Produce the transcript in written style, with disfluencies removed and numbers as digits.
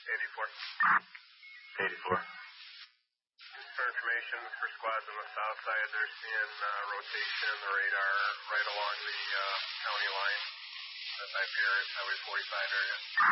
84. For information, for squads on the south side, they're seeing rotation in the radar right along the county line. That's Highway 45 area.